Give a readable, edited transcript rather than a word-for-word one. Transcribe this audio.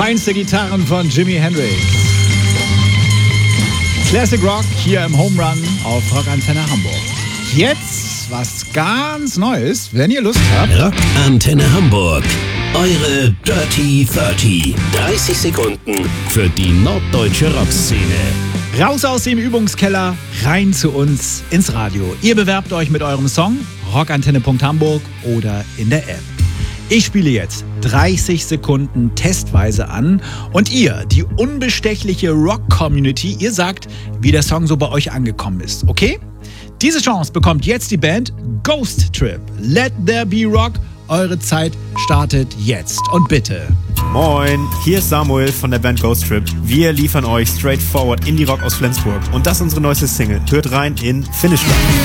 Feinste Gitarren von Jimi Hendrix. Classic Rock hier im Home Run auf Rockantenne Hamburg. Jetzt was ganz Neues, wenn ihr Lust habt. Rockantenne Hamburg. Eure Dirty 30. 30 Sekunden für die norddeutsche Rockszene. Raus aus dem Übungskeller, rein zu uns ins Radio. Ihr bewerbt euch mit eurem Song, rockantenne.hamburg oder in der App. Ich spiele jetzt 30 Sekunden testweise an und ihr, die unbestechliche Rock-Community, ihr sagt, wie der Song so bei euch angekommen ist, okay? Diese Chance bekommt jetzt die Band Ghost Trip. Let there be rock. Eure Zeit startet jetzt. Und bitte. Moin, hier ist Samuel von der Band Ghost Trip. Wir liefern euch straightforward Indie-Rock aus Flensburg. Und das ist unsere neueste Single. Hört rein in Finish Line.